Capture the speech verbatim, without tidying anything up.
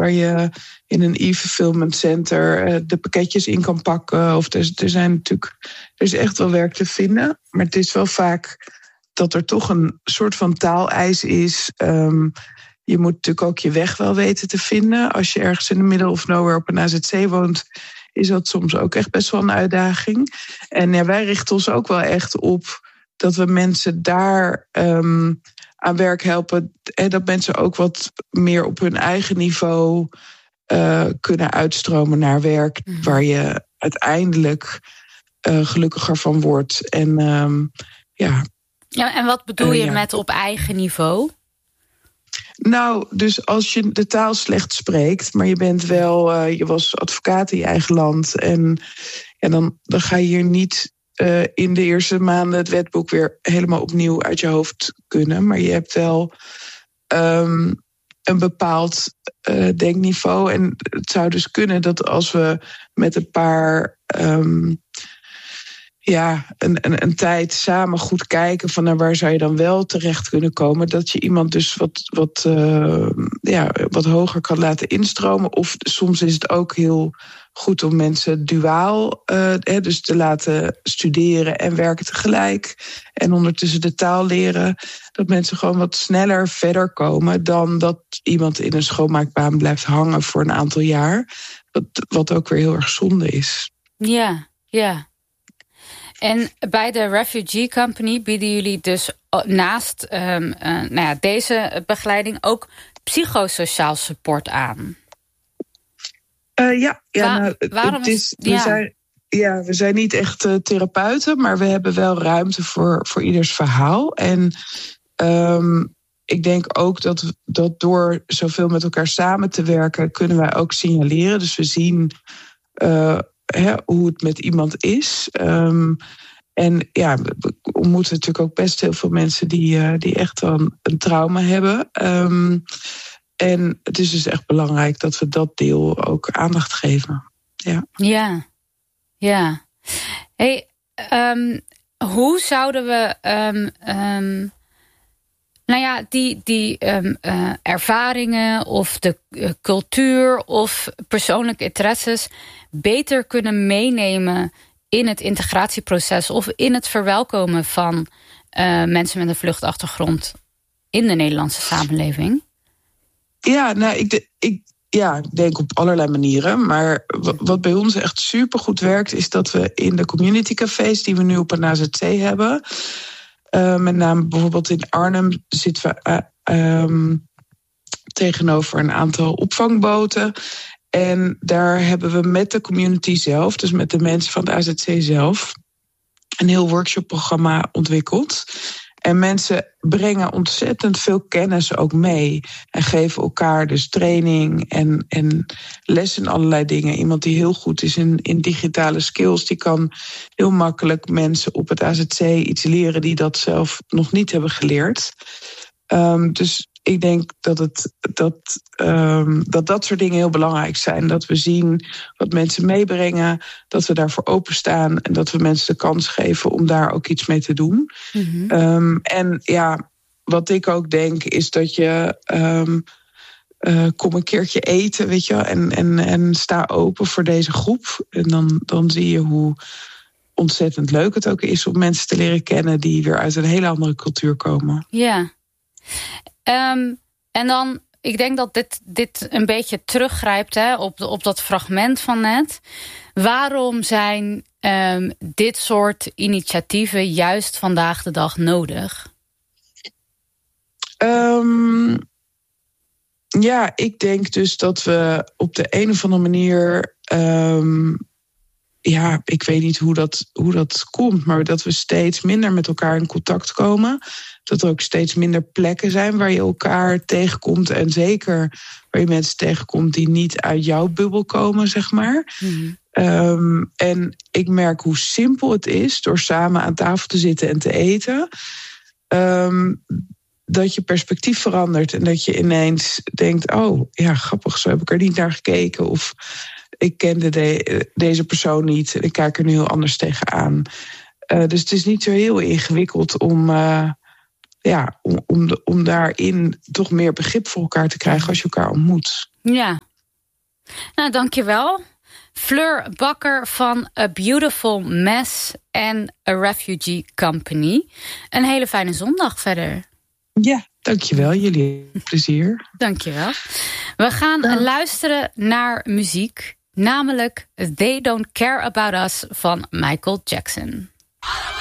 waar je in een e-fulfillment center uh, de pakketjes in kan pakken. Of er, er zijn natuurlijk, er is echt wel werk te vinden. Maar het is wel vaak dat er toch een soort van taaleis is. Um, je moet natuurlijk ook je weg wel weten te vinden. Als je ergens in de middle of nowhere op een A Z C woont, is dat soms ook echt best wel een uitdaging. En ja, wij richten ons ook wel echt op dat we mensen daar um, aan werk helpen. En dat mensen ook wat meer op hun eigen niveau uh, kunnen uitstromen naar werk, mm-hmm. waar je uiteindelijk uh, gelukkiger van wordt. En um, ja. Ja, en wat bedoel je uh, ja. met op eigen niveau? Nou, dus als je de taal slecht spreekt, maar je bent wel, uh, je was advocaat in je eigen land. En ja, dan, dan ga je hier niet uh, in de eerste maanden het wetboek weer helemaal opnieuw uit je hoofd kunnen. Maar je hebt wel um, een bepaald uh, denkniveau. En het zou dus kunnen dat als we met een paar Um, ja, een, een, een tijd samen goed kijken van naar waar zou je dan wel terecht kunnen komen, dat je iemand dus wat, wat, uh, ja, wat hoger kan laten instromen. Of soms is het ook heel goed om mensen duaal uh, hè, dus te laten studeren en werken tegelijk. En ondertussen de taal leren. Dat mensen gewoon wat sneller verder komen dan dat iemand in een schoonmaakbaan blijft hangen voor een aantal jaar. Wat, wat ook weer heel erg zonde is. Ja, ja. En bij de Refugee Company bieden jullie dus naast um, uh, nou ja, deze begeleiding ook psychosociaal support aan. Uh, ja, ja Waar, nou, waarom het is, is, we, ja. zijn, ja, we zijn niet echt uh, therapeuten, maar we hebben wel ruimte voor, voor ieders verhaal. En um, ik denk ook dat, dat door zoveel met elkaar samen te werken, kunnen wij ook signaleren. Dus we zien Uh, He, hoe het met iemand is. Um, en ja, we ontmoeten natuurlijk ook best heel veel mensen die, uh, die echt wel een, een trauma hebben. Um, en het is dus echt belangrijk dat we dat deel ook aandacht geven. Ja, ja. ja. Hey, um, hoe zouden we Um, um, nou ja, die, die um, uh, ervaringen of de uh, cultuur of persoonlijke interesses beter kunnen meenemen in het integratieproces of in het verwelkomen van uh, mensen met een vluchtachtergrond in de Nederlandse samenleving? Ja, nou, ik, de, ik ja, denk op allerlei manieren. Maar w- wat bij ons echt supergoed werkt, is dat we in de community cafés die we nu op een A Z C hebben, Uh, met name bijvoorbeeld in Arnhem zitten we uh, um, tegenover een aantal opvangboten. En daar hebben we met de community zelf, dus met de mensen van de A Z C zelf, een heel workshopprogramma ontwikkeld. En mensen brengen ontzettend veel kennis ook mee. En geven elkaar dus training en, en les in allerlei dingen. Iemand die heel goed is in, in digitale skills, die kan heel makkelijk mensen op het A Z C iets leren die dat zelf nog niet hebben geleerd. Um, dus ik denk dat, het, dat, um, dat dat soort dingen heel belangrijk zijn. Dat we zien wat mensen meebrengen, dat we daarvoor openstaan en dat we mensen de kans geven om daar ook iets mee te doen. Mm-hmm. Um, en ja, wat ik ook denk is dat je Um, uh, kom een keertje eten, weet je wel, en, en, en sta open voor deze groep. En dan, dan zie je hoe ontzettend leuk het ook is om mensen te leren kennen die weer uit een hele andere cultuur komen. Ja. Um, en dan, ik denk dat dit, dit een beetje teruggrijpt hè, op, de, op dat fragment van net. Waarom zijn um, dit soort initiatieven juist vandaag de dag nodig? Um, ja, ik denk dus dat we op de een of andere manier Um, ja, ik weet niet hoe dat, hoe dat komt, maar dat we steeds minder met elkaar in contact komen. Dat er ook steeds minder plekken zijn waar je elkaar tegenkomt. En zeker waar je mensen tegenkomt die niet uit jouw bubbel komen, zeg maar. Mm-hmm. Um, en ik merk hoe simpel het is door samen aan tafel te zitten en te eten. Um, dat je perspectief verandert en dat je ineens denkt, oh ja, grappig, zo heb ik er niet naar gekeken. Of ik kende de, deze persoon niet en ik kijk er nu heel anders tegenaan. Uh, dus het is niet zo heel ingewikkeld om, uh, ja, om, om, de, om daarin toch meer begrip voor elkaar te krijgen als je elkaar ontmoet. Ja, Nou, dankjewel. Fleur Bakker van A Beautiful Mess en A Refugee Company. Een hele fijne zondag verder. Ja, dankjewel. Jullie plezier. Dankjewel. We gaan ja. luisteren naar muziek. Namelijk They Don't Care About Us van Michael Jackson.